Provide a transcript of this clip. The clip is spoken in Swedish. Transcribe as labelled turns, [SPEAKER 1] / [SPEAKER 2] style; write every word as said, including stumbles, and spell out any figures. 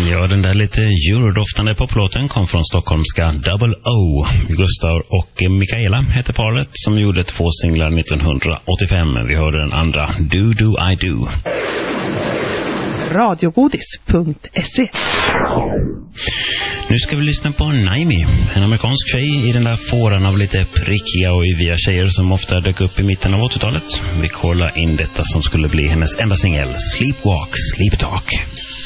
[SPEAKER 1] Ja, den där lite eurodoftande poplåten kom från stockholmska Double O. Gustav och Mikaela hette paret som gjorde två singlar nittonhundraåttiofem. Vi hörde den andra, Do Do I Do.
[SPEAKER 2] radiogodis punkt se.
[SPEAKER 1] Nu ska vi lyssna på Naimi, en amerikansk tjej i den där fåran av lite prickiga och yviga tjejer som ofta dök upp i mitten av åttiotalet. Vi kollar in detta som skulle bli hennes enda singel, Sleepwalk, Sleep Talk.